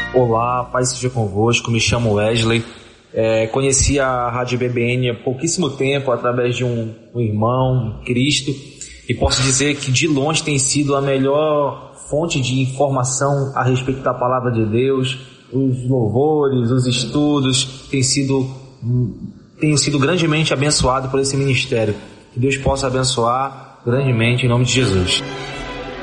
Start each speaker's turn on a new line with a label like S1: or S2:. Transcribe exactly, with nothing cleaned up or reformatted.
S1: Olá, paz seja convosco, me chamo Wesley. É, conheci a Rádio B B N há pouquíssimo tempo através de um, um irmão, um Cristo, e posso dizer que de longe tem sido a melhor fonte de informação a respeito da palavra de Deus. Os louvores, os estudos têm sido, tenho sido grandemente abençoado por esse ministério. Que Deus possa abençoar grandemente em nome de Jesus.